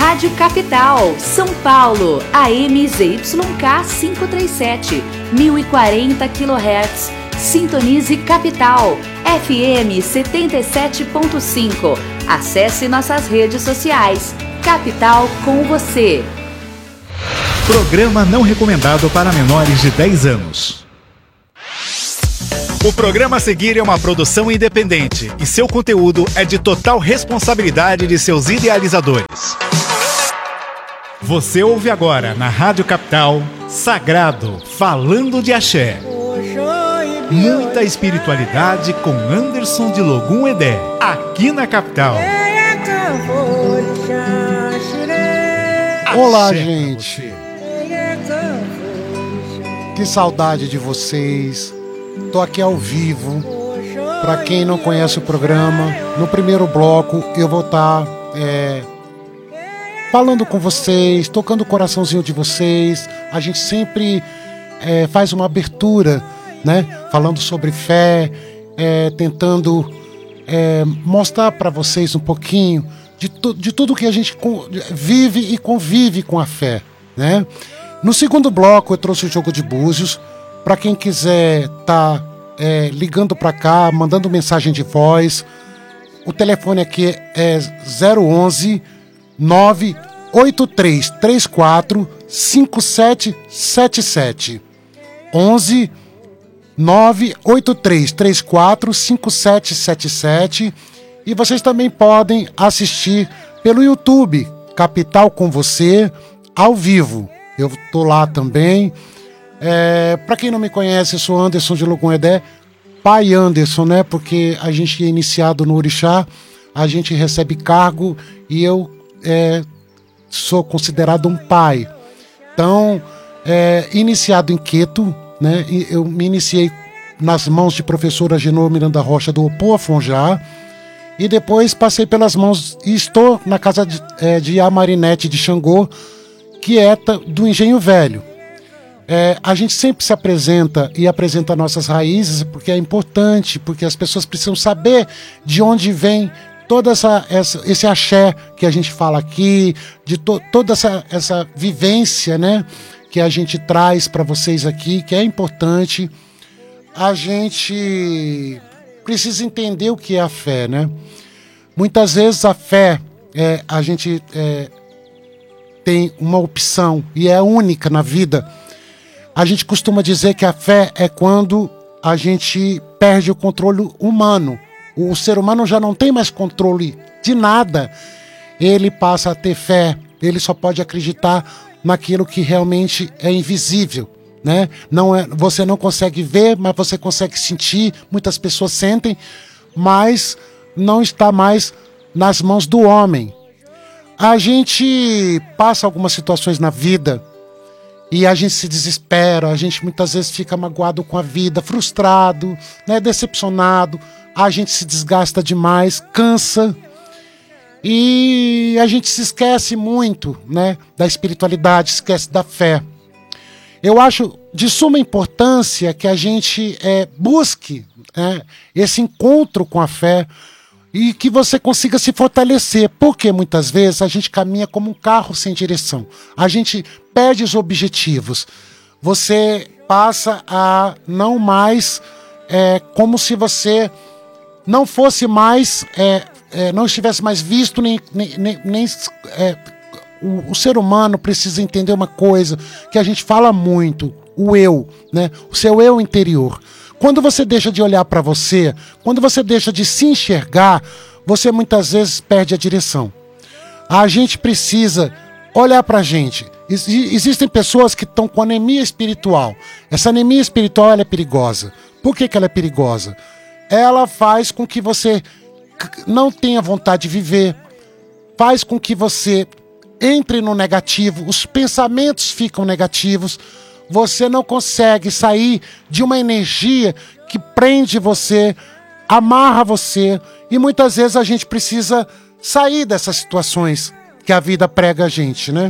Rádio Capital, São Paulo, AM ZYK 537, 1040 kHz. Sintonize Capital, FM 77.5. Acesse nossas redes sociais. Capital com você. Programa não recomendado para menores de 10 anos. O programa a seguir é uma produção independente e seu conteúdo é de total responsabilidade de seus idealizadores. Você ouve agora na Rádio Capital Sagrado, falando de axé. Muita espiritualidade com Anderson de Logum Edé, aqui na Capital. Olá, gente. Que saudade de vocês. Tô aqui ao vivo. Para quem não conhece o programa, no primeiro bloco eu vou estar falando com vocês, tocando o coraçãozinho de vocês. A gente sempre faz uma abertura, né? Falando sobre fé, tentando mostrar para vocês um pouquinho de tudo que a gente vive e convive com a fé, né? No segundo bloco eu trouxe o jogo de búzios. Para quem quiser tá ligando para cá, mandando mensagem de voz, o telefone aqui é 011 983 34 5777. 11 983 34 5777. E vocês também podem assistir pelo YouTube, Capital com Você, ao vivo. Eu tô lá também. Para quem não me conhece, eu sou Anderson de Logum Edé, pai Anderson, né? Porque a gente é iniciado no Orixá, a gente recebe cargo e eu sou considerado um pai. Então, iniciado em Queto, né? Eu me iniciei nas mãos de professora Genô Miranda Rocha do Opoa Fonjá, e depois passei pelas mãos e estou na casa de Amarinete de Xangô, que é do Engenho Velho. A gente sempre se apresenta e apresenta nossas raízes porque é importante, porque as pessoas precisam saber de onde vem toda esse axé que a gente fala aqui, de toda essa vivência, né, que a gente traz para vocês aqui, que é importante. A gente precisa entender o que é a fé, né? Muitas vezes a fé, a gente tem uma opção e é única na vida. A gente costuma dizer que a fé é quando a gente perde o controle humano. O ser humano já não tem mais controle de nada. Ele passa a ter fé, ele só pode acreditar naquilo que realmente é invisível, né? Você não consegue ver, mas você consegue sentir. Muitas pessoas sentem, mas não está mais nas mãos do homem. A gente passa algumas situações na vida e a gente se desespera, a gente muitas vezes fica magoado com a vida, frustrado, né, decepcionado, a gente se desgasta demais, cansa e a gente se esquece muito, né, da espiritualidade, esquece da fé. Eu acho de suma importância que a gente busque esse encontro com a fé e que você consiga se fortalecer, porque muitas vezes a gente caminha como um carro sem direção, a gente perde os objetivos, você passa a não mais, como se você não fosse mais, não estivesse mais visto, o ser humano precisa entender uma coisa que a gente fala muito, o eu, né? O seu eu interior. Quando você deixa de olhar para você, quando você deixa de se enxergar, você muitas vezes perde a direção. A gente precisa olhar para a gente. Existem pessoas que estão com anemia espiritual. Essa anemia espiritual ela é perigosa. Por que ela é perigosa? Ela faz com que você não tenha vontade de viver, faz com que você entre no negativo, os pensamentos ficam negativos, você não consegue sair de uma energia que prende você, amarra você, e muitas vezes a gente precisa sair dessas situações que a vida prega a gente, né?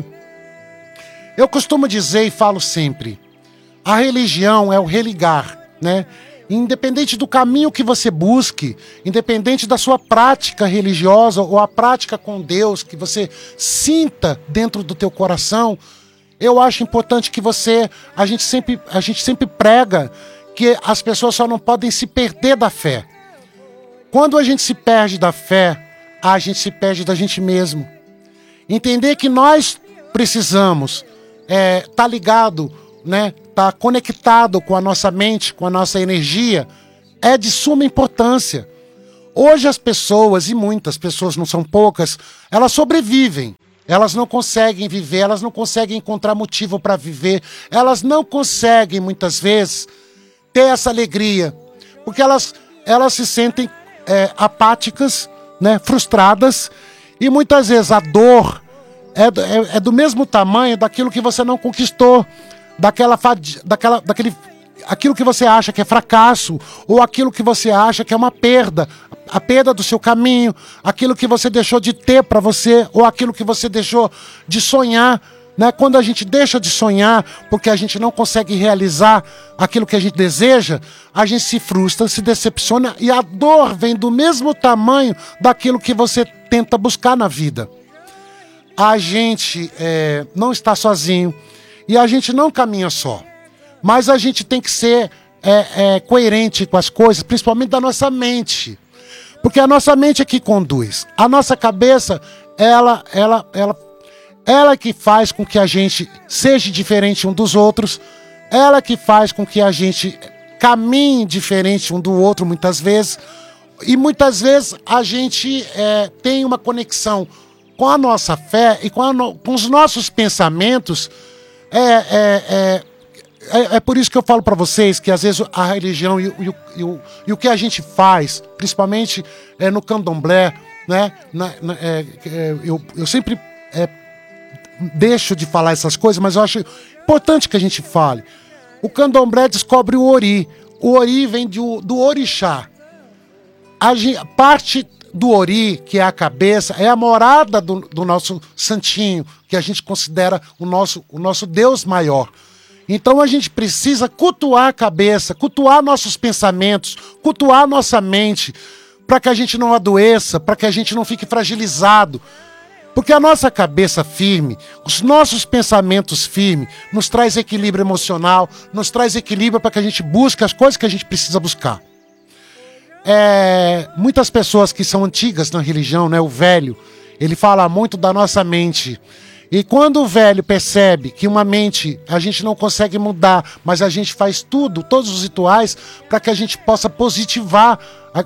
Eu costumo dizer e falo sempre, a religião é o religar, né? Independente do caminho que você busque, independente da sua prática religiosa ou a prática com Deus que você sinta dentro do teu coração, eu acho importante que a gente sempre prega que as pessoas só não podem se perder da fé. Quando a gente se perde da fé, a gente se perde da gente mesmo. Entender que nós precisamos tá ligado, né? Tá conectado com a nossa mente, com a nossa energia, é de suma importância. Hoje as pessoas, e muitas pessoas, não são poucas, elas sobrevivem. Elas não conseguem viver, elas não conseguem encontrar motivo para viver, elas não conseguem, muitas vezes, ter essa alegria, porque elas se sentem apáticas, né, frustradas, e muitas vezes a dor é do mesmo tamanho daquilo que você não conquistou, aquilo que você acha que é fracasso, ou aquilo que você acha que é uma perda, a perda do seu caminho, aquilo que você deixou de ter para você, ou aquilo que você deixou de sonhar, né? Quando a gente deixa de sonhar porque a gente não consegue realizar aquilo que a gente deseja, a gente se frustra, se decepciona, e a dor vem do mesmo tamanho daquilo que você tenta buscar na vida. A gente não está sozinho e a gente não caminha só, mas a gente tem que ser coerente com as coisas, principalmente da nossa mente, porque a nossa mente é que conduz. A nossa cabeça, ela que faz com que a gente seja diferente um dos outros, ela que faz com que a gente caminhe diferente um do outro muitas vezes, e muitas vezes a gente tem uma conexão com a nossa fé e com os nossos pensamentos. É por isso que eu falo para vocês que às vezes a religião e o que a gente faz, principalmente no candomblé, né? Eu sempre deixo de falar essas coisas, mas eu acho importante que a gente fale. O candomblé descobre o ori. O ori vem do orixá. Parte do ori, que é a cabeça, é a morada do nosso santinho, que a gente considera o nosso Deus maior. Então a gente precisa cultuar a cabeça, cultuar nossos pensamentos, cultuar nossa mente, para que a gente não adoeça, para que a gente não fique fragilizado. Porque a nossa cabeça firme, os nossos pensamentos firmes, nos traz equilíbrio emocional, nos traz equilíbrio para que a gente busque as coisas que a gente precisa buscar. Muitas pessoas que são antigas na religião, né, o velho, ele fala muito da nossa mente. E quando o velho percebe que uma mente a gente não consegue mudar, mas a gente faz todos os rituais para que a gente possa positivar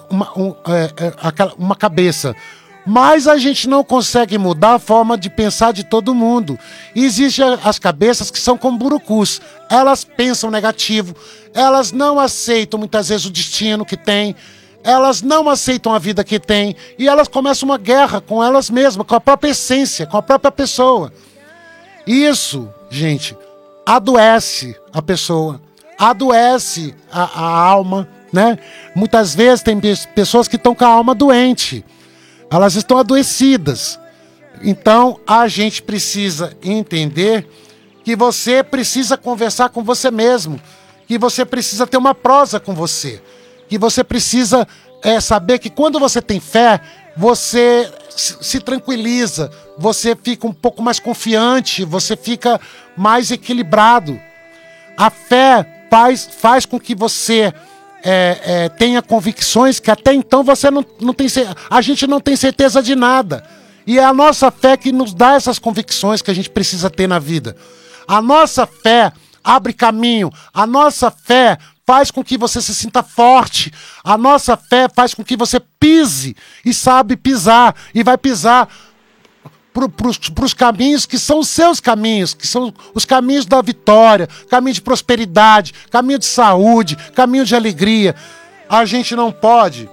uma cabeça. Mas a gente não consegue mudar a forma de pensar de todo mundo. E existem as cabeças que são como burucus. Elas pensam negativo, elas não aceitam muitas vezes o destino que tem, elas não aceitam a vida que tem, e elas começam uma guerra com elas mesmas, com a própria essência, com a própria pessoa. Isso, gente, adoece a pessoa, adoece a alma, né? Muitas vezes tem pessoas que estão com a alma doente, elas estão adoecidas. Então a gente precisa entender que você precisa conversar com você mesmo, que você precisa ter uma prosa com você, que você precisa saber que quando você tem fé, você se tranquiliza, você fica um pouco mais confiante, você fica mais equilibrado. A fé faz com que você tenha convicções que até então você não tem, a gente não tem certeza de nada. E é a nossa fé que nos dá essas convicções que a gente precisa ter na vida. A nossa fé abre caminho, a nossa fé faz com que você se sinta forte, a nossa fé faz com que você pise e sabe pisar, e vai pisar para os caminhos que são os seus caminhos, que são os caminhos da vitória, caminho de prosperidade, caminho de saúde, caminho de alegria. A gente não pode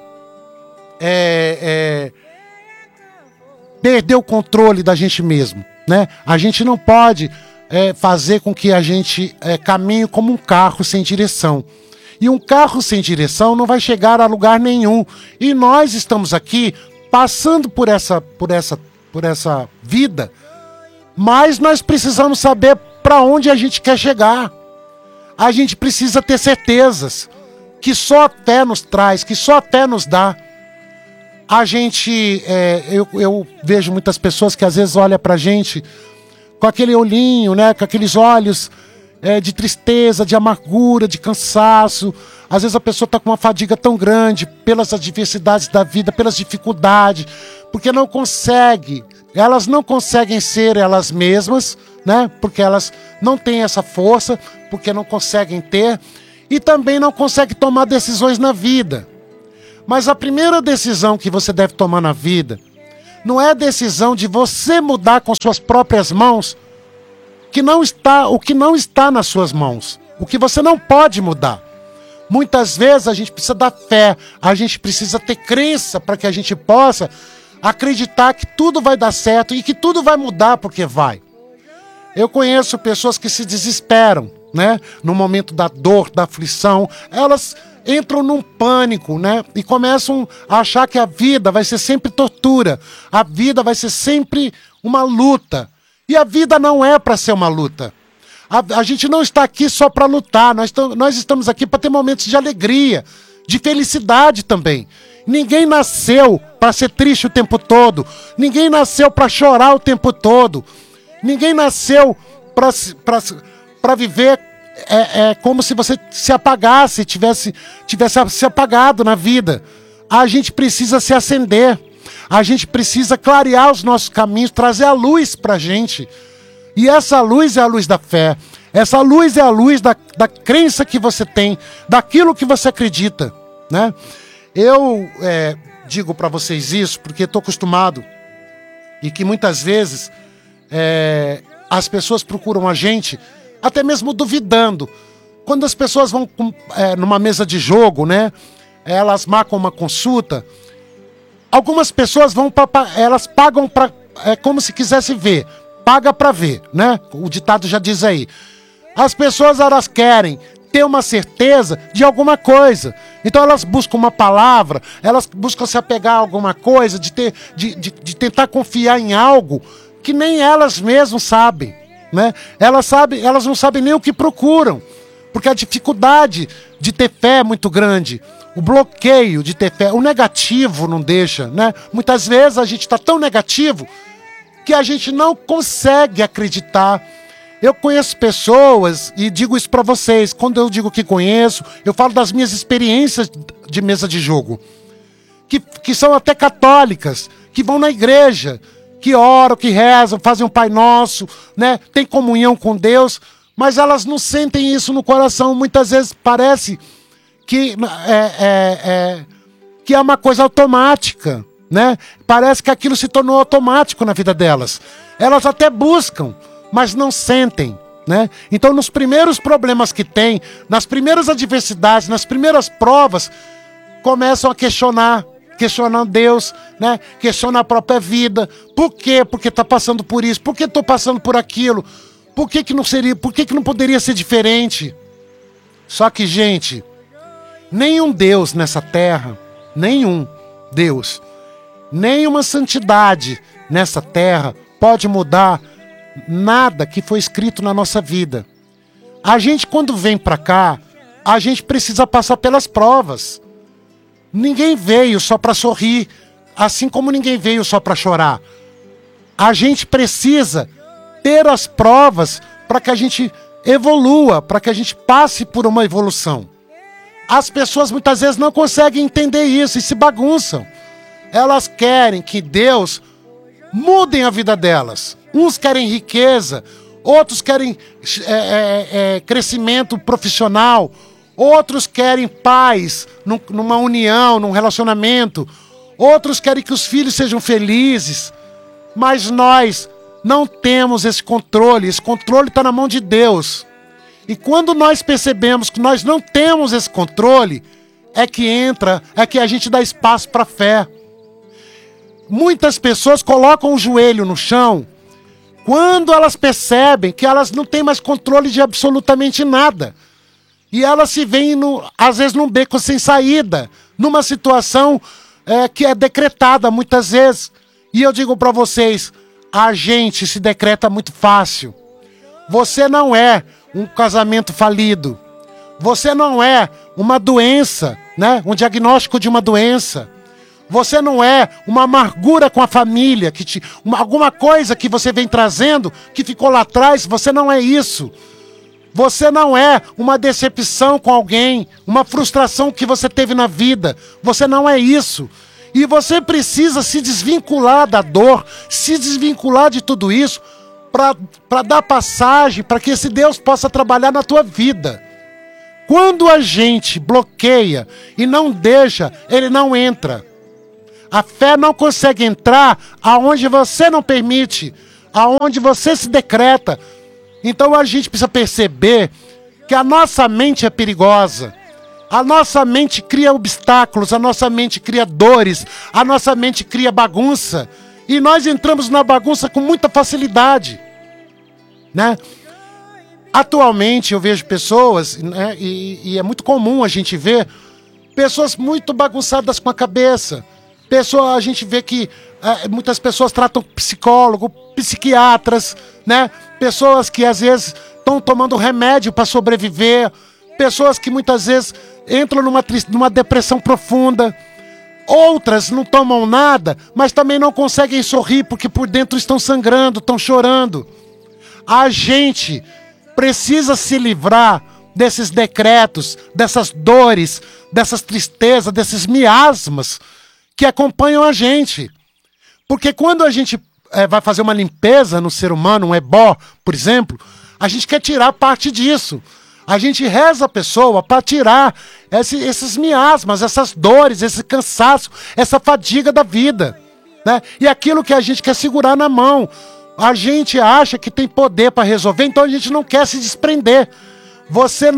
perder o controle da gente mesmo, né? A gente não pode fazer com que a gente caminhe como um carro sem direção. E um carro sem direção não vai chegar a lugar nenhum. E nós estamos aqui passando por essa vida, mas nós precisamos saber para onde a gente quer chegar. A gente precisa ter certezas. que só a fé nos traz, que só a fé nos dá. A gente, eu vejo muitas pessoas que às vezes olham pra gente com aquele olhinho, né, com aqueles olhos de tristeza, de amargura, de cansaço. Às vezes a pessoa está com uma fadiga tão grande pelas adversidades da vida, pelas dificuldades, porque elas não conseguem ser elas mesmas, né? Porque elas não têm essa força, porque não conseguem ter, e também não conseguem tomar decisões na vida. Mas a primeira decisão que você deve tomar na vida não é a decisão de você mudar com suas próprias mãos o que não está nas suas mãos, o que você não pode mudar. Muitas vezes a gente precisa da fé, a gente precisa ter crença para que a gente possa acreditar que tudo vai dar certo e que tudo vai mudar, porque vai. Eu conheço pessoas que se desesperam, né? No momento da dor, da aflição, elas entram num pânico, né? E começam a achar que a vida vai ser sempre tortura, a vida vai ser sempre uma luta. E a vida não é para ser uma luta. A gente não está aqui só para lutar, nós estamos aqui para ter momentos de alegria, de felicidade também. Ninguém nasceu para ser triste o tempo todo, ninguém nasceu para chorar o tempo todo, ninguém nasceu para viver como se você se apagasse, tivesse se apagado na vida. A gente precisa se acender, a gente precisa clarear os nossos caminhos, trazer a luz para a gente. E essa luz é a luz da fé. Essa luz é a luz da crença que você tem, daquilo que você acredita, né? Eu digo para vocês isso porque estou acostumado e que muitas vezes as pessoas procuram a gente até mesmo duvidando. Quando as pessoas vão numa mesa de jogo, né? Elas marcam uma consulta. Algumas pessoas elas pagam para como se quisesse ver. Paga para ver, né? O ditado já diz aí. As pessoas, elas querem ter uma certeza de alguma coisa. Então elas buscam uma palavra, elas buscam se apegar a alguma coisa, de tentar confiar em algo que nem elas mesmas sabem, né? Elas não sabem nem o que procuram, porque a dificuldade de ter fé é muito grande. O bloqueio de ter fé, o negativo não deixa, né? Muitas vezes a gente está tão negativo que a gente não consegue acreditar. Eu conheço pessoas, e digo isso para vocês, quando eu digo que conheço, eu falo das minhas experiências de mesa de jogo, que são até católicas, que vão na igreja, que oram, que rezam, fazem um Pai Nosso, né? Tem comunhão com Deus, mas elas não sentem isso no coração. Muitas vezes parece que é uma coisa automática, né? Parece que aquilo se tornou automático na vida delas. Elas até buscam, mas não sentem, né? Então, nos primeiros problemas que tem, nas primeiras adversidades, nas primeiras provas, começam a questionando Deus, né? Questionam a própria vida. Por quê? Porque está passando por isso. Por que estou passando por aquilo? Por que não seria? Por que não poderia ser diferente? Só que, gente, nenhum Deus nessa terra, nenhum Deus, nenhuma santidade nessa terra pode mudar nada que foi escrito na nossa vida. A gente, quando vem para cá, a gente precisa passar pelas provas. Ninguém veio só para sorrir, assim como ninguém veio só para chorar. A gente precisa ter as provas para que a gente evolua, para que a gente passe por uma evolução. As pessoas muitas vezes não conseguem entender isso e se bagunçam. Elas querem que Deus mude a vida delas. Uns querem riqueza, outros querem crescimento profissional, outros querem paz numa união, num relacionamento, outros querem que os filhos sejam felizes. Mas nós não temos esse controle está na mão de Deus. E quando nós percebemos que nós não temos esse controle, é que a gente dá espaço para a fé. Muitas pessoas colocam o joelho no chão quando elas percebem que elas não têm mais controle de absolutamente nada. E elas se veem, às vezes, num beco sem saída, numa situação que é decretada muitas vezes. E eu digo para vocês, a gente se decreta muito fácil. Você não é um casamento falido. Você não é uma doença, né? Um diagnóstico de uma doença. Você não é uma amargura com a família, alguma coisa que você vem trazendo, que ficou lá atrás. Você não é isso. Você não é uma decepção com alguém, uma frustração que você teve na vida. Você não é isso. E você precisa se desvincular da dor, se desvincular de tudo isso, para dar passagem, para que esse Deus possa trabalhar na tua vida. Quando a gente bloqueia e não deixa, ele não entra. A fé não consegue entrar aonde você não permite, aonde você se decreta. Então a gente precisa perceber que a nossa mente é perigosa. A nossa mente cria obstáculos, a nossa mente cria dores, a nossa mente cria bagunça. E nós entramos na bagunça com muita facilidade, né? Atualmente eu vejo pessoas, né, e é muito comum a gente ver pessoas muito bagunçadas com a cabeça. A gente vê que muitas pessoas tratam psicólogo, psiquiatras, né? Pessoas que às vezes estão tomando remédio para sobreviver, pessoas que muitas vezes entram numa depressão profunda. Outras não tomam nada, mas também não conseguem sorrir porque por dentro estão sangrando, estão chorando. A gente precisa se livrar desses decretos, dessas dores, dessas tristezas, desses miasmas que acompanham a gente. Porque quando a gente vai fazer uma limpeza no ser humano, um ebó, por exemplo, a gente quer tirar parte disso. A gente reza a pessoa para tirar esses miasmas, essas dores, esse cansaço, essa fadiga da vida, né? E aquilo que a gente quer segurar na mão. A gente acha que tem poder para resolver, então a gente não quer se desprender. Você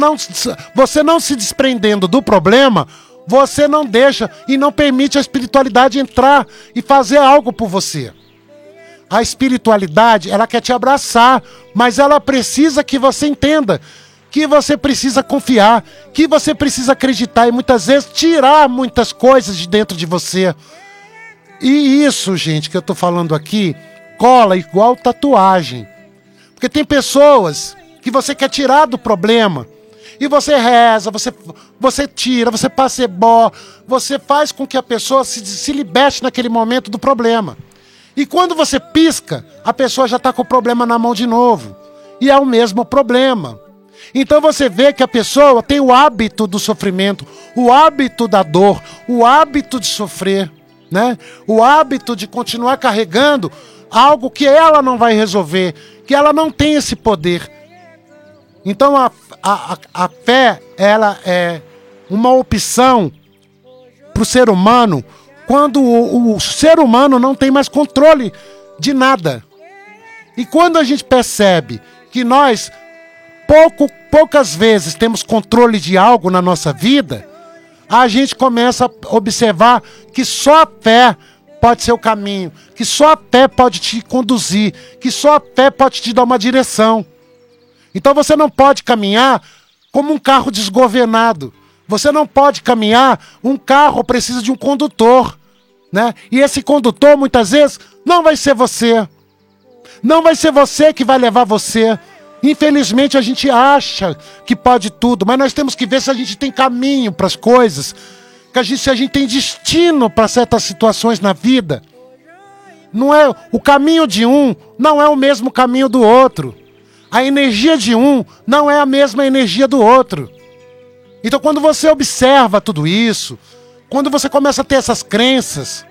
não se desprendendo do problema, você não deixa e não permite a espiritualidade entrar e fazer algo por você. A espiritualidade, ela quer te abraçar, mas ela precisa que você entenda que você precisa confiar, que você precisa acreditar e muitas vezes tirar muitas coisas de dentro de você. E isso, gente, que eu tô falando aqui, cola igual tatuagem. Porque tem pessoas que você quer tirar do problema e você reza, você tira, você passa ebó, você faz com que a pessoa se liberte naquele momento do problema. E quando você pisca, a pessoa já está com o problema na mão de novo. E é o mesmo problema. Então você vê que a pessoa tem o hábito do sofrimento, o hábito da dor, o hábito de sofrer, né? O hábito de continuar carregando algo que ela não vai resolver, que ela não tem esse poder. Então a fé, ela é uma opção para o ser humano quando o ser humano não tem mais controle de nada. E quando a gente percebe que nós poucas vezes temos controle de algo na nossa vida, a gente começa a observar que só a fé pode ser o caminho, que só a fé pode te conduzir, que só a fé pode te dar uma direção. Então você não pode caminhar como um carro desgovernado. Você não pode caminhar, um carro precisa de um condutor, né? E esse condutor muitas vezes não vai ser você. Não vai ser você que vai levar você. Infelizmente a gente acha que pode tudo, mas nós temos que ver se a gente tem caminho para as coisas, se a gente tem destino para certas situações na vida. Não é o caminho de um, não é o mesmo caminho do outro. A energia de um não é a mesma energia do outro. Então quando você observa tudo isso, quando você começa a ter essas crenças,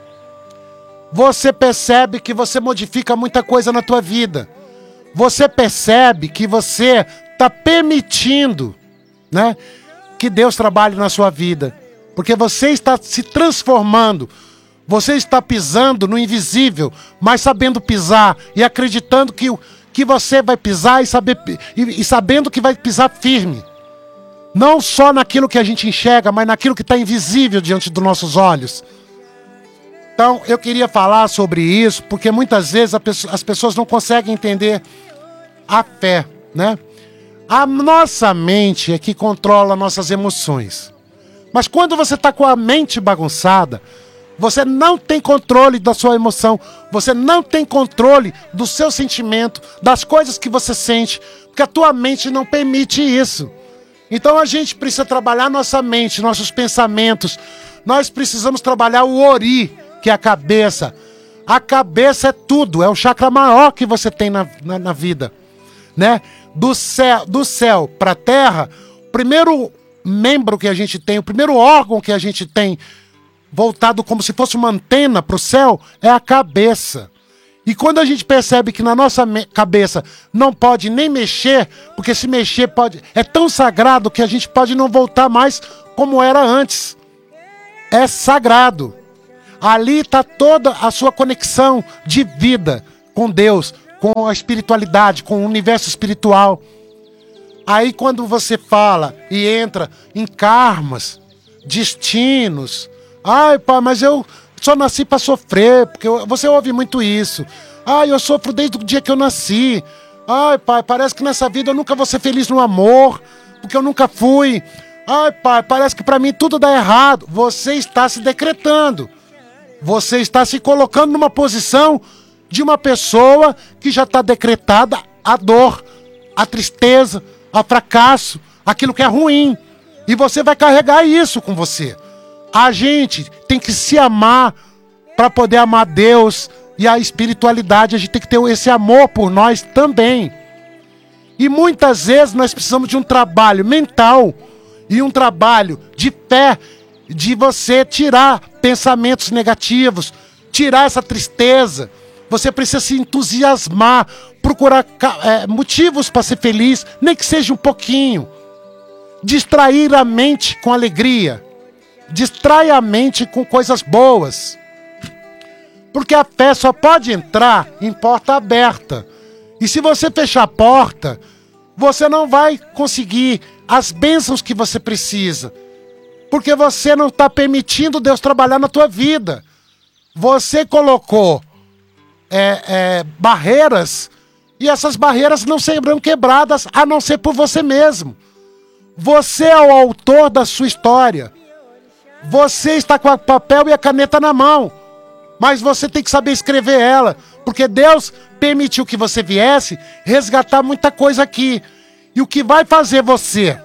você percebe que você modifica muita coisa na tua vida. Você percebe que você está permitindo, né, que Deus trabalhe na sua vida. Porque você está se transformando. Você está pisando no invisível, mas sabendo pisar e acreditando que você vai pisar e sabendo que vai pisar firme. Não só naquilo que a gente enxerga, mas naquilo que está invisível diante dos nossos olhos. Então, eu queria falar sobre isso, porque muitas vezes as pessoas não conseguem entender a fé, né? A nossa mente é que controla nossas emoções. Mas quando você está com a mente bagunçada, você não tem controle da sua emoção, você não tem controle do seu sentimento, das coisas que você sente, porque a tua mente não permite isso. Então a gente precisa trabalhar nossa mente, nossos pensamentos. Nós precisamos trabalhar o ori, que é a cabeça. A cabeça é tudo, é o chakra maior que você tem na vida, né? Do céu para a terra, o primeiro membro que a gente tem, o primeiro órgão que a gente tem voltado como se fosse uma antena para o céu é a cabeça. E quando a gente percebe que na nossa cabeça não pode nem mexer, porque se mexer é tão sagrado que a gente pode não voltar mais como era antes. É sagrado. Ali está toda a sua conexão de vida com Deus, com a espiritualidade, com o universo espiritual. Aí quando você fala e entra em karmas, destinos, ai pai, mas eu só nasci para sofrer, porque você ouve muito isso. Ai, eu sofro desde o dia que eu nasci. Ai pai, parece que nessa vida eu nunca vou ser feliz no amor, porque eu nunca fui. Ai pai, parece que para mim tudo dá errado. Você está se decretando. Você está se colocando numa posição de uma pessoa que já está decretada a dor, a tristeza, o fracasso, aquilo que é ruim. E você vai carregar isso com você. A gente tem que se amar para poder amar Deus e a espiritualidade. A gente tem que ter esse amor por nós também. E muitas vezes nós precisamos de um trabalho mental e um trabalho de fé, de você tirar pensamentos negativos, tirar essa tristeza. Você precisa se entusiasmar, procurar motivos para ser feliz, nem que seja um pouquinho. Distrair a mente com alegria. Distrai a mente com coisas boas. Porque a fé só pode entrar em porta aberta. E se você fechar a porta, você não vai conseguir as bênçãos que você precisa. Porque você não está permitindo Deus trabalhar na tua vida. Você colocou barreiras, e essas barreiras não serão quebradas, a não ser por você mesmo. Você é o autor da sua história. Você está com o papel e a caneta na mão, mas você tem que saber escrever ela, porque Deus permitiu que você viesse resgatar muita coisa aqui. E o que vai fazer você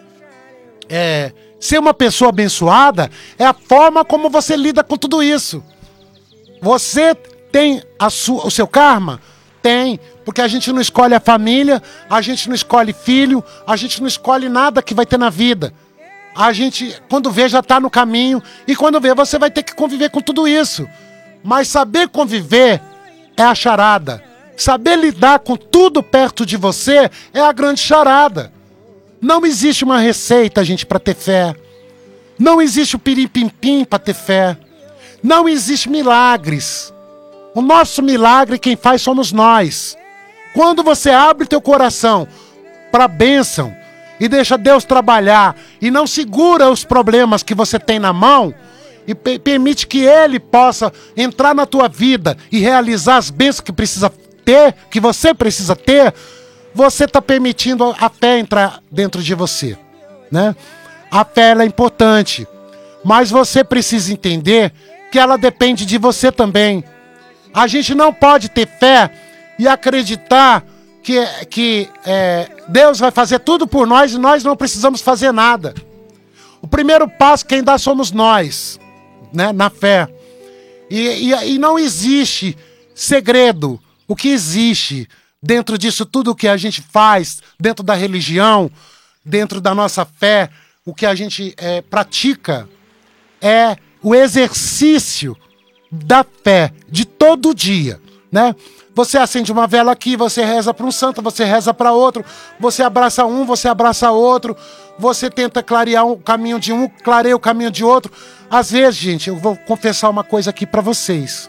ser uma pessoa abençoada é a forma como você lida com tudo isso. Você tem o seu karma? Tem, porque a gente não escolhe a família, a gente não escolhe filho, a gente não escolhe nada que vai ter na vida. A gente, quando vê, já está no caminho, e quando vê, você vai ter que conviver com tudo isso. Mas saber conviver é a charada. Saber lidar com tudo perto de você é a grande charada. Não existe uma receita, gente, para ter fé. Não existe o pirim-pim-pim para ter fé. Não existe milagres. O nosso milagre quem faz somos nós. Quando você abre teu coração para a bênção e deixa Deus trabalhar e não segura os problemas que você tem na mão e permite que Ele possa entrar na tua vida e realizar as bênçãos que precisa ter, que você precisa ter, você está permitindo a fé entrar dentro de você, né? A fé ela é importante, mas você precisa entender que ela depende de você também. A gente não pode ter fé e acreditar que Deus vai fazer tudo por nós e nós não precisamos fazer nada. O primeiro passo quem dá somos nós, né, na fé. E não existe segredo. O que existe dentro disso tudo que a gente faz, dentro da religião, dentro da nossa fé, o que a gente pratica é o exercício da fé de todo dia, né? Você acende uma vela aqui, você reza para um santo, você reza para outro, você abraça um, você abraça outro, você tenta clarear o caminho de um, clareia o caminho de outro. Às vezes, gente, eu vou confessar uma coisa aqui para vocês.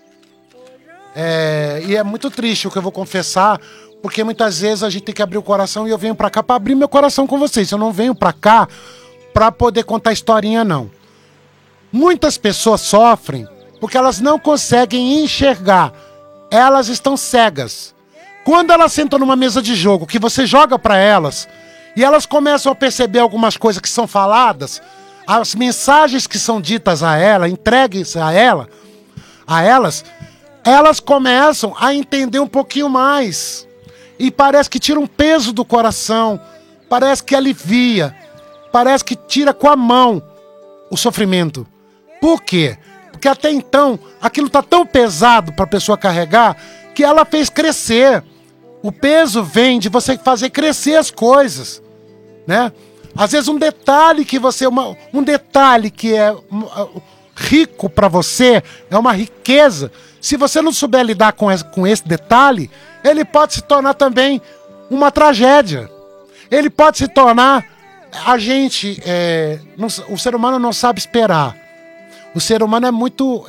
E é muito triste o que eu vou confessar, porque muitas vezes a gente tem que abrir o coração e eu venho para cá para abrir meu coração com vocês. Eu não venho para cá para poder contar historinha, não. Muitas pessoas sofrem porque elas não conseguem enxergar. Elas estão cegas. Quando elas sentam numa mesa de jogo, que você joga para elas, e elas começam a perceber algumas coisas que são faladas, as mensagens que são ditas a ela, entregues a elas, elas começam a entender um pouquinho mais. E parece que tira um peso do coração. parece que alivia, parece que tira com a mão o sofrimento. Por quê? Porque até então, aquilo está tão pesado para a pessoa carregar, que ela fez crescer. O peso vem de você fazer crescer as coisas, né? Às vezes um detalhe que você... um detalhe que é rico para você, é uma riqueza. Se você não souber lidar com esse detalhe, ele pode se tornar também uma tragédia. Ele pode se tornar... o ser humano não sabe esperar. O ser humano é muito...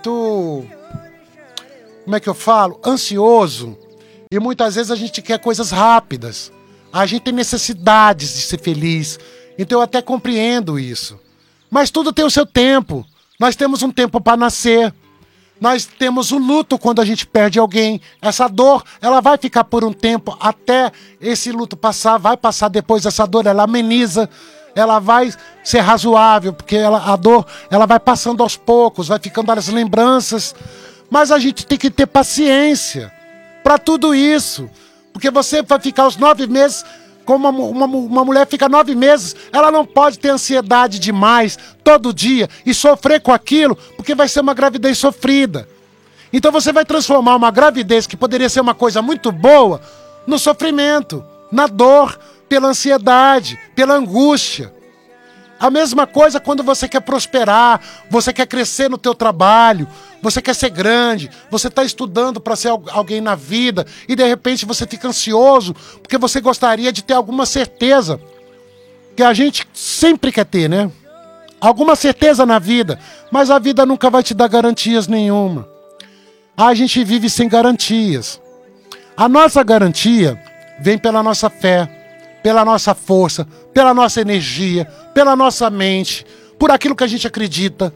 como é que eu falo? Ansioso. E muitas vezes a gente quer coisas rápidas. A gente tem necessidades de ser feliz. Então eu até compreendo isso. Mas tudo tem o seu tempo. Nós temos um tempo para nascer. Nós temos o luto quando a gente perde alguém. Essa dor, ela vai ficar por um tempo até esse luto passar. Vai passar depois essa dor, ela ameniza. Ela vai ser razoável, porque a dor ela vai passando aos poucos, vai ficando as lembranças. Mas a gente tem que ter paciência para tudo isso. Porque você vai ficar os 9 meses, como uma mulher fica 9 meses, ela não pode ter ansiedade demais todo dia e sofrer com aquilo, porque vai ser uma gravidez sofrida. Então você vai transformar uma gravidez que poderia ser uma coisa muito boa no sofrimento, na dor, pela ansiedade, pela angústia. A mesma coisa quando você quer prosperar, você quer crescer no teu trabalho, você quer ser grande, você está estudando para ser alguém na vida e de repente você fica ansioso porque você gostaria de ter alguma certeza, que a gente sempre quer ter, né? Alguma certeza na vida, mas a vida nunca vai te dar garantias nenhuma. A gente vive sem garantias. A nossa garantia vem pela nossa fé, pela nossa força, pela nossa energia, pela nossa mente, por aquilo que a gente acredita.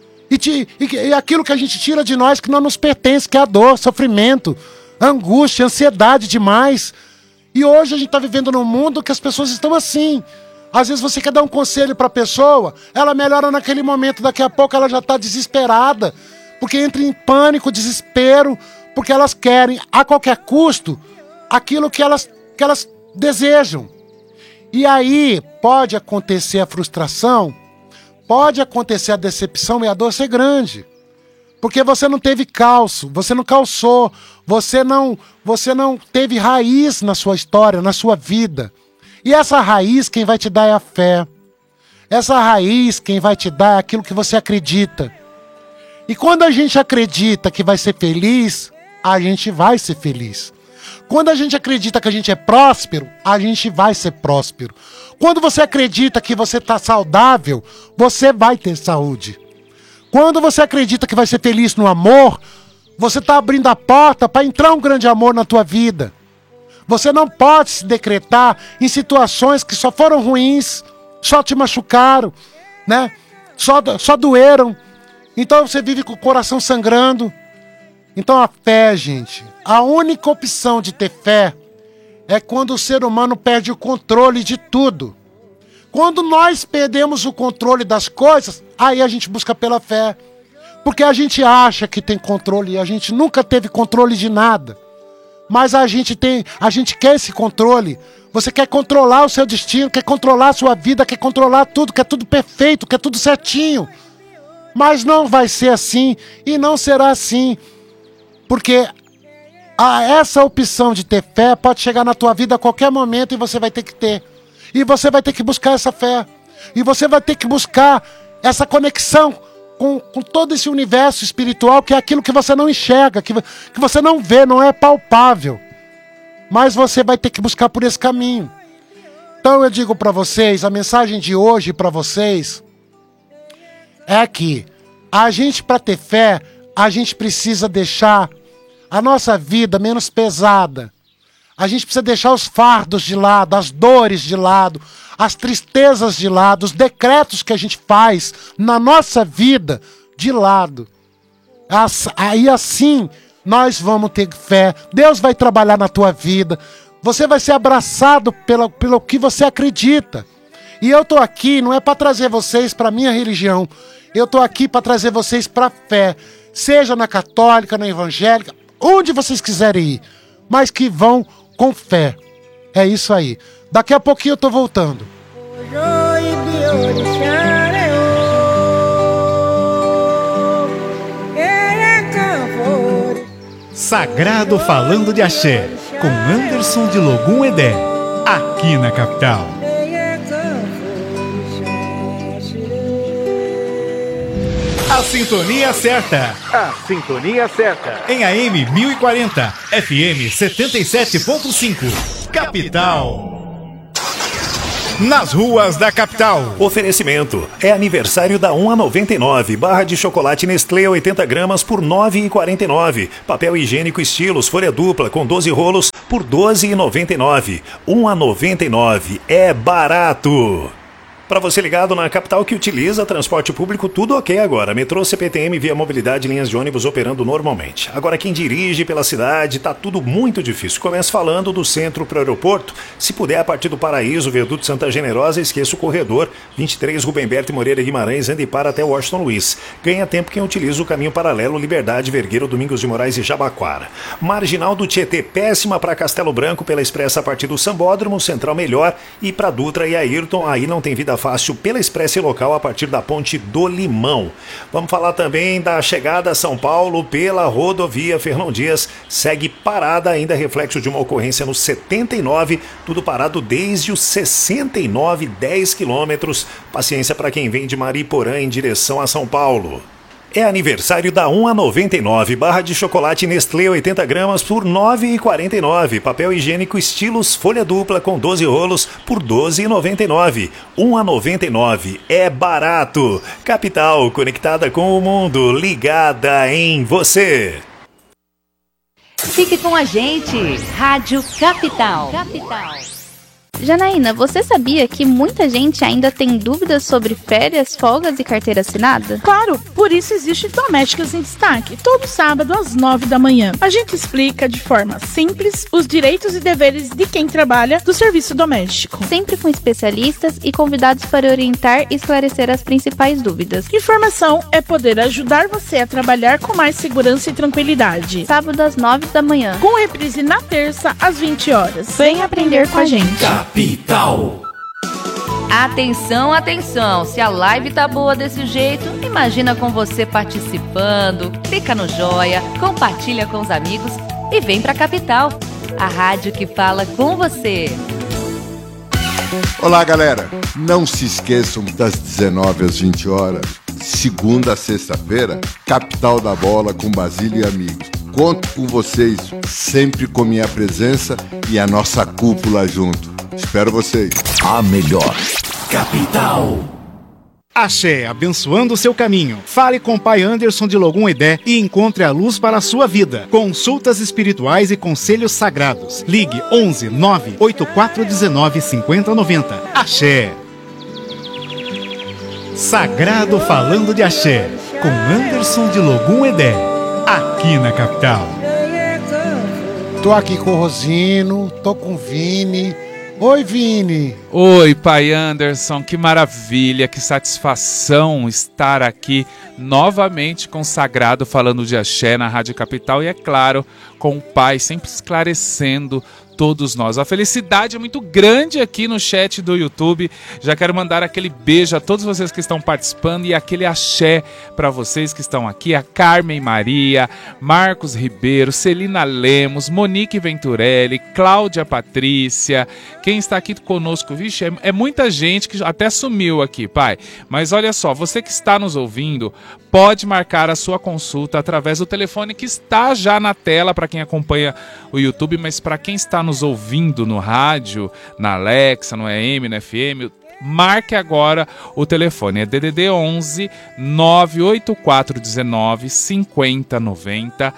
E aquilo que a gente tira de nós que não nos pertence, que é a dor, sofrimento, angústia, ansiedade demais. E hoje a gente está vivendo num mundo que as pessoas estão assim. Às vezes você quer dar um conselho para a pessoa, ela melhora naquele momento, daqui a pouco ela já está desesperada, porque entra em pânico, desespero, porque elas querem, a qualquer custo, aquilo que elas desejam. E aí pode acontecer a frustração, pode acontecer a decepção e a dor ser grande. Porque você não teve calço, você não calçou, você não teve raiz na sua história, na sua vida. E essa raiz quem vai te dar é a fé. Essa raiz quem vai te dar é aquilo que você acredita. E quando a gente acredita que vai ser feliz, a gente vai ser feliz. Quando a gente acredita que a gente é próspero, a gente vai ser próspero. Quando você acredita que você está saudável, você vai ter saúde. Quando você acredita que vai ser feliz no amor, você está abrindo a porta para entrar um grande amor na tua vida. Você não pode se decretar em situações que só foram ruins, só te machucaram, né? Só doeram. Então você vive com o coração sangrando. Então a fé, gente, a única opção de ter fé é quando o ser humano perde o controle de tudo. Quando nós perdemos o controle das coisas, aí a gente busca pela fé. Porque a gente acha que tem controle e a gente nunca teve controle de nada. Mas a gente quer esse controle. Você quer controlar o seu destino, quer controlar a sua vida, quer controlar tudo, quer tudo perfeito, quer tudo certinho. Mas não vai ser assim e não será assim. Porque essa opção de ter fé pode chegar na tua vida a qualquer momento e você vai ter que ter. E você vai ter que buscar essa fé. E você vai ter que buscar essa conexão com todo esse universo espiritual, que é aquilo que você não enxerga, que você não vê, não é palpável. Mas você vai ter que buscar por esse caminho. Então eu digo para vocês, a mensagem de hoje para vocês é que a gente, para ter fé, a gente precisa deixar a nossa vida menos pesada. A gente precisa deixar os fardos de lado, as dores de lado, as tristezas de lado, os decretos que a gente faz na nossa vida de lado. Aí assim nós vamos ter fé. Deus vai trabalhar na tua vida. Você vai ser abraçado pelo que você acredita. E eu estou aqui, não é para trazer vocês para a minha religião. Eu estou aqui para trazer vocês para a fé. Seja na católica, na evangélica, onde vocês quiserem ir. Mas que vão com fé. É isso aí. Daqui a pouquinho eu tô voltando. Sagrado falando de axé, com Anderson de Logum Edé, aqui na capital. A sintonia certa. A sintonia certa. Em AM 1040, FM 77.5, capital. Nas ruas da capital. Oferecimento. É aniversário da 1 a 99. Barra de chocolate Nestlé 80 gramas por R$ 9,49. Papel higiênico Estilos folha dupla com 12 rolos por R$ 12,99. 1 a 99. É barato. Para você ligado na capital que utiliza transporte público, tudo ok agora. Metrô, CPTM, Via Mobilidade, linhas de ônibus operando normalmente. Agora quem dirige pela cidade, tá tudo muito difícil. Começa falando do centro para o aeroporto. Se puder, a partir do Paraíso, Viaduto Santa Generosa, esqueça o corredor 23 Rubem Berto e Moreira Guimarães, ande para até Washington Luiz. Ganha tempo quem utiliza o caminho paralelo Liberdade, Vergueiro, Domingos de Moraes e Jabaquara. Marginal do Tietê, péssima para Castelo Branco pela Expressa a partir do Sambódromo, Central melhor, e para Dutra e Ayrton, aí não tem vida fácil pela Expressa local a partir da Ponte do Limão. Vamos falar também da chegada a São Paulo pela rodovia Fernão Dias. Segue parada, ainda reflexo de uma ocorrência no 79, tudo parado desde os 69, 10 quilômetros. Paciência para quem vem de Mariporã em direção a São Paulo. É aniversário da 1 a 99, barra de chocolate Nestlé 80 gramas por R$ 9,49. Papel higiênico Estilos folha dupla com 12 rolos por R$ 12,99. 1 a 99 é barato. Capital, conectada com o mundo, ligada em você. Fique com a gente, Rádio Capital. Janaína, você sabia que muita gente ainda tem dúvidas sobre férias, folgas e carteira assinada? Claro, por isso existe Domésticas em Destaque, todo sábado às 9 da manhã. A gente explica de forma simples os direitos e deveres de quem trabalha do serviço doméstico. Sempre com especialistas e convidados para orientar e esclarecer as principais dúvidas. Informação é poder ajudar você a trabalhar com mais segurança e tranquilidade. Sábado às 9 da manhã. Com reprise na terça às 20 horas. Vem aprender com a gente. Capital. Atenção, atenção! Se a live tá boa desse jeito, imagina com você participando. Clica no joia, compartilha com os amigos e vem pra Capital, a rádio que fala com você. Olá, galera! Não se esqueçam das 19 às 20 horas, segunda a sexta-feira, Capital da Bola com Basílio e amigos. Conto com vocês, sempre com minha presença e a nossa cúpula junto. Espero vocês. A melhor. Capital. Axé, abençoando o seu caminho. Fale com o Pai Anderson de Logum Edé e encontre a luz para a sua vida. Consultas espirituais e conselhos sagrados. Ligue 11 98419 5090. Axé. Sagrado falando de axé, com Anderson de Logum Edé, aqui na capital. Tô aqui com o Rosino, tô com o Vini. Oi, Vini. Oi, Pai Anderson, que maravilha, que satisfação estar aqui novamente com o Sagrado falando de axé na Rádio Capital e, é claro, com o Pai sempre esclarecendo todos nós. A felicidade é muito grande aqui no chat do YouTube. Já quero mandar aquele beijo a todos vocês que estão participando e aquele axé para vocês que estão aqui. A Carmen Maria, Marcos Ribeiro, Celina Lemos, Monique Venturelli, Cláudia Patrícia. Quem está aqui conosco, vixe, é muita gente que até sumiu aqui, Pai. Mas olha só, você que está nos ouvindo, pode marcar a sua consulta através do telefone que está já na tela para quem acompanha o YouTube, mas para quem está nos ouvindo no rádio, na Alexa, no AM, no FM, marque agora o telefone. É DDD 11 98419 5090.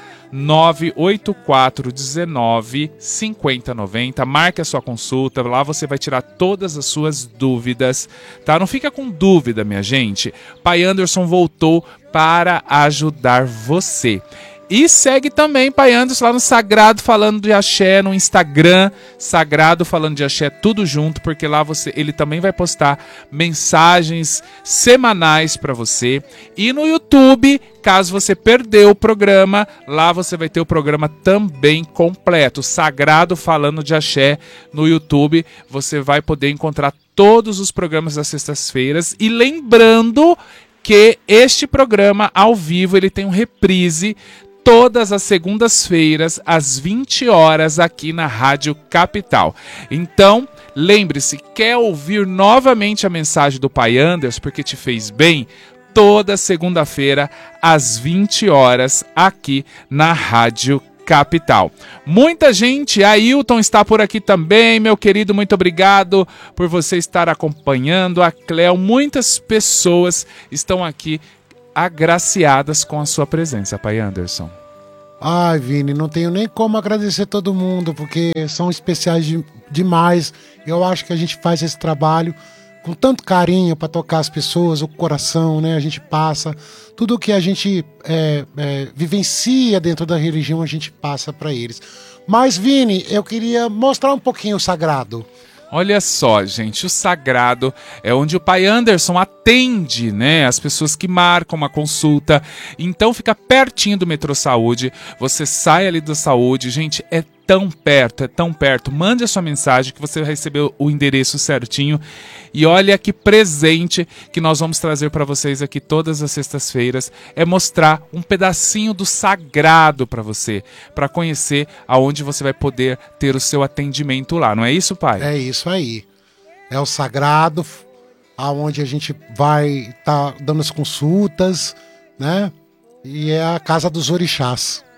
98419 5090. Marque a sua consulta, lá você vai tirar todas as suas dúvidas, tá? Não fica com dúvida, minha gente. Pai Anderson voltou para ajudar você. E segue também Pai Anderson lá no Sagrado Falando de Axé, no Instagram, Sagrado Falando de Axé, tudo junto, porque lá ele também vai postar mensagens semanais para você. E no YouTube, caso você perdeu o programa, lá você vai ter o programa também completo, Sagrado Falando de Axé, no YouTube. Você vai poder encontrar todos os programas das sextas-feiras. E lembrando que este programa ao vivo, ele tem um reprise todas as segundas-feiras, às 20 horas, aqui na Rádio Capital. Então, lembre-se, quer ouvir novamente a mensagem do Pai Anderson, porque te fez bem? Toda segunda-feira, às 20 horas, aqui na Rádio Capital. Muita gente, Ailton está por aqui também, meu querido, muito obrigado por você estar acompanhando, a Cleo, muitas pessoas estão aqui agraciadas com a sua presença, Pai Anderson. Ai, Vini, não tenho nem como agradecer todo mundo, porque são especiais demais. Eu acho que a gente faz esse trabalho com tanto carinho para tocar as pessoas, o coração, né? A gente passa, tudo que a gente vivencia dentro da religião, a gente passa para eles. Mas, Vini, eu queria mostrar um pouquinho o sagrado. Olha só, gente, o Sagrado é onde o Pai Anderson atende, né, as pessoas que marcam uma consulta. Então fica pertinho do Metrô Saúde, você sai ali da Saúde, gente, é tão perto. Mande a sua mensagem que você vai receber o endereço certinho. E olha que presente que nós vamos trazer para vocês aqui todas as sextas-feiras, é mostrar um pedacinho do sagrado para você, para conhecer aonde você vai poder ter o seu atendimento lá. Não é isso, pai? É isso aí. É o sagrado, aonde a gente vai estar dando as consultas, né? E é a casa dos orixás.